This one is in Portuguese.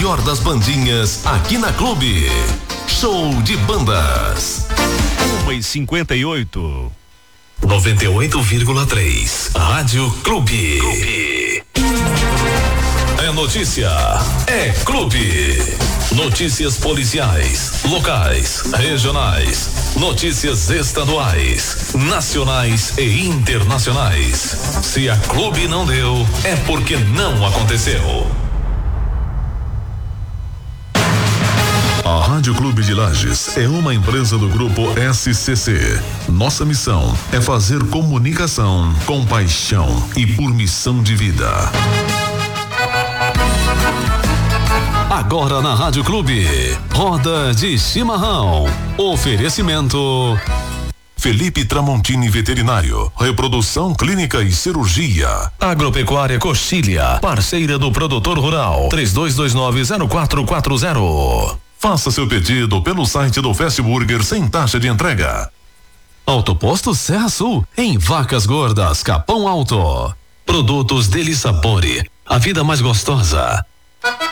melhor das bandinhas aqui na Clube. Show de bandas. 1h58. 98,3. Rádio Clube. É notícia, é Clube. Notícias policiais, locais, regionais, notícias estaduais, nacionais e internacionais. Se a Clube não deu, é porque não aconteceu. A Rádio Clube de Lages é uma empresa do grupo SCC. Nossa missão é fazer comunicação com paixão e por missão de vida. Agora na Rádio Clube, roda de chimarrão. Oferecimento Felipe Tramontini Veterinário, reprodução clínica e cirurgia. Agropecuária Coxilha, parceira do produtor rural, 32290440. Faça seu pedido pelo site do Fast Burger sem taxa de entrega. Autoposto Serra Sul, em Vacas Gordas, Capão Alto. Produtos Deli Sapore, a vida mais gostosa.